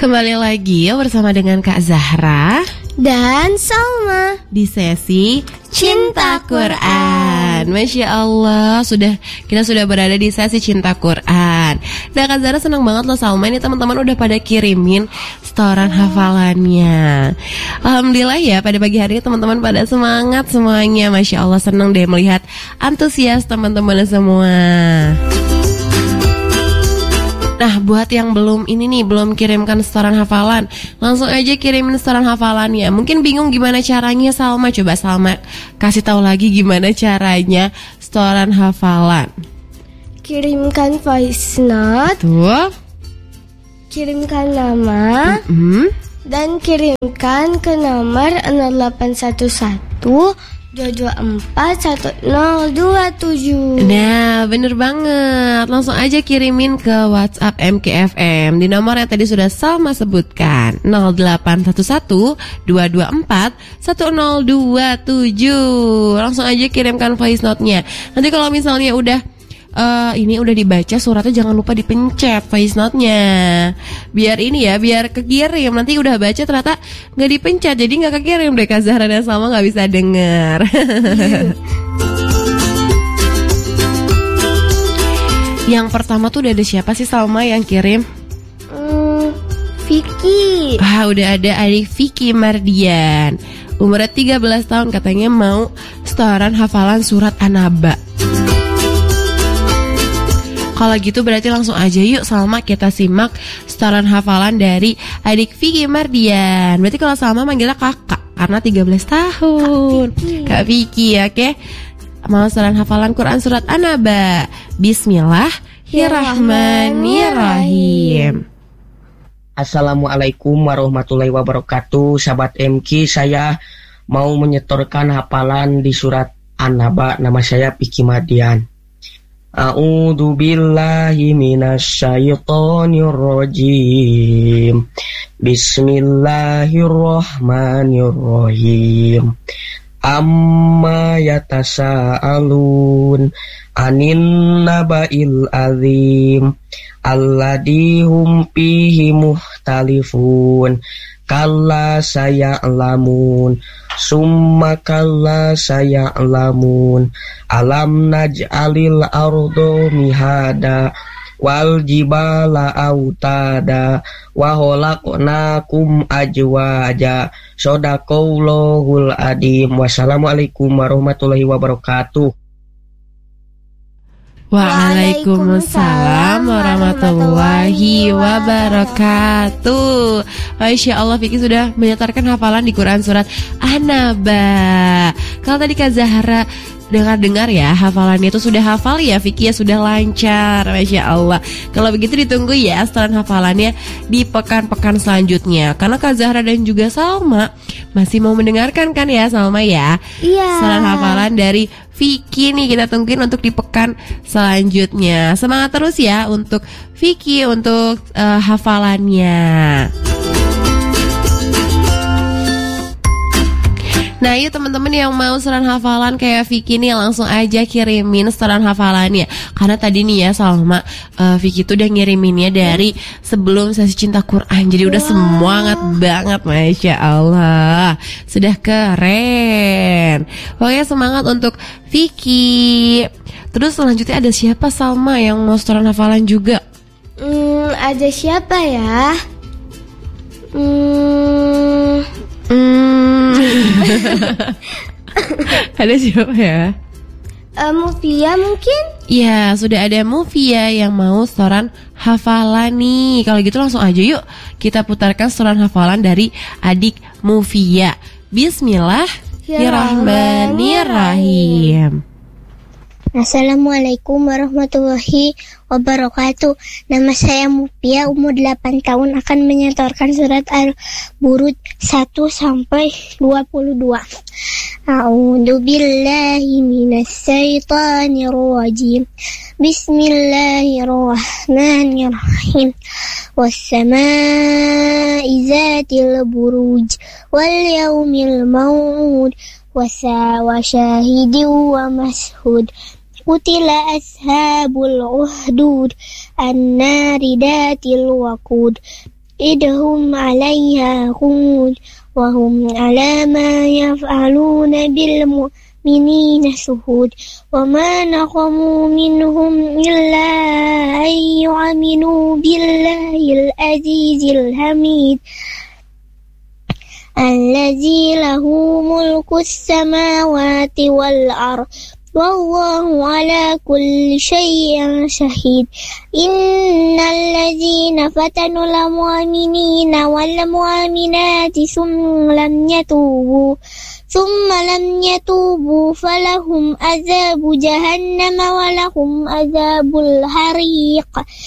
Kembali lagi bersama dengan Kak Zahra dan Salma di sesi Cinta Quran. Masya Allah, kita sudah berada di sesi Cinta Quran. Nah, Kak Zahra senang banget loh Salma, ini teman-teman udah pada kirimin setoran hafalannya. Alhamdulillah ya, pada pagi hari ini teman-teman pada semangat semuanya. Masya Allah, senang deh melihat antusias teman-teman semua. Nah, buat yang belum kirimkan setoran hafalan, langsung aja kirimin setoran hafalannya. Mungkin bingung gimana caranya, Salma. Coba Salma kasih tahu lagi gimana caranya setoran hafalan. Kirimkan voice note. Tuh. Kirimkan nama. Dan kirimkan ke nomor 0811 224 1027. Nah, bener banget. Langsung aja kirimin ke WhatsApp MKFM di nomor yang tadi sudah Salma sebutkan, 0811 224 1027. Langsung aja kirimkan voice note-nya. Nanti kalau misalnya udah dibaca suratnya, jangan lupa dipencet voice note-nya. Biar kekirim. Nanti udah baca ternyata nggak dipencet, jadi nggak kekirim deh. Kak Zahra dan Salma nggak bisa denger. Yang pertama tuh udah ada siapa sih, Salma, yang kirim? Vicky. Udah ada adik Vicky Mardian, umurnya 13 tahun, katanya mau setoran hafalan surat An-Naba. Kalau gitu berarti langsung aja yuk Salma kita simak setoran hafalan dari adik Vicky Mardian. Berarti kalau Salma manggilnya kakak karena 13 tahun. Kak Vicky, oke? Mau setoran hafalan Quran surat An-Naba. Bismillahirrahmanirrahim. Assalamualaikum warahmatullahi wabarakatuh. Sahabat MK, saya mau menyetorkan hafalan di surat An-Naba. Nama saya Vicky Mardian. A'udzu billahi minasyaitonir rajim. Bismillahirrahmanirrahim. Amma yatasaalun anin naba'il azim alladzi hum fihi muhtalifun. Kalla saya'lamun summa kalla saya'lamun alam naj'alil ardo mihada wal jibala autada wa khalaqnakum ajwaja. Shadaqallahul adim. Wassalamualaikum warahmatullahi wabarakatuh. Waalaikumsalam warahmatullahi wabarakatuh. Masya Allah, Vicky sudah menyetorkan hafalan di Quran surat An-Naba. Kalau tadi Kak Zahra dengar ya hafalannya itu sudah hafal ya, Vicky ya, sudah lancar. Masya Allah. Kalau begitu ditunggu ya setoran hafalannya di pekan-pekan selanjutnya. Karena Kak Zahra dan juga Salma masih mau mendengarkan kan ya, Salma ya? Iya. Setoran hafalan dari Vicky nih kita tungguin untuk di pekan selanjutnya. Semangat terus ya untuk Vicky untuk hafalannya. Nah, yuk teman-teman yang mau setoran hafalan kayak Vicky nih, langsung aja kirimin setoran hafalannya. Karena tadi nih ya Salma, Vicky tuh udah ngiriminnya dari sebelum sesi Cinta Quran. Jadi udah semangat banget, Masya Allah. Sudah keren. Pokoknya semangat untuk Vicky. Terus selanjutnya ada siapa, Salma, yang mau setoran hafalan juga? Ada siapa ya? Ada siapa ya? Mufia mungkin? Ya, sudah ada Mufia yang mau setoran hafalan nih. Kalau gitu langsung aja yuk kita putarkan setoran hafalan dari adik Mufia. Bismillahirrahmanirrahim. Assalamualaikum warahmatullahi wabarakatuh. Nama saya Mufia, umur 8 tahun, akan menyetorkan surat Al-Buruj 1 sampai 22. A'udzu billahi minasyaitonir rajim. Bismillahirrahmanirrahim. Was-samaa'i dzatil buruj wal yaumil maw'ud wa syahidin wa mashhud. Qutila ashabul uhdud an-nari datil waqud إذ هم عليها قعود وهم على ما يفعلون بالمؤمنين شهود وما نقموا منهم إلا أن يؤمنوا بالله العزيز الحميد الذي له ملك السماوات والأرض والله على كل شيء شهيد إن الذين فتنوا المؤمنين والمؤمنات ثم لم يتوبوا فلهم عذاب جهنم ولهم عذاب الحريق